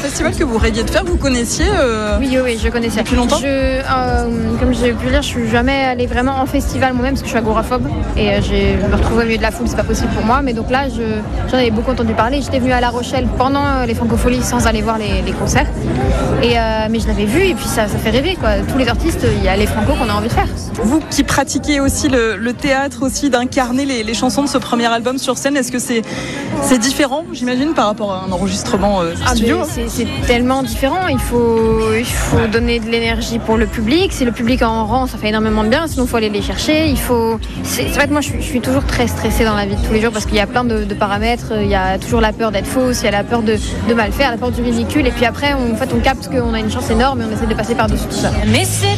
festival que vous rêviez de faire, vous connaissiez Oui, je connaissais. Depuis longtemps comme j'ai pu le dire, je suis jamais allée vraiment en festival moi-même parce que je suis agoraphobe et je me retrouve au milieu de la foule, c'est pas possible pour moi. Mais donc là, j'en avais beaucoup entendu parler. J'étais venue à La Rochelle pendant les Francopholies sans aller voir les concerts. Mais je l'avais vu et puis ça fait rêver, quoi. Tous les artistes, il y a les Franco qu'on a envie de faire. Vous qui pratiquez aussi le théâtre, aussi d'incarner les chansons de ce premier album sur scène, est-ce que c'est différent, j'imagine, par rapport à un enregistrement studio? C'est tellement différent. Il faut donner de l'énergie pour le public. Si le public en rend, ça fait énormément de bien. Sinon, il faut aller les chercher. C'est vrai que moi, je suis toujours très stressée dans la vie de tous les jours parce qu'il y a plein de paramètres. Il y a toujours la peur d'être fausse, il y a la peur de mal faire, la peur du ridicule. Et puis après, on capte qu'on a une chance énorme et on essaie de passer par-dessus tout ça.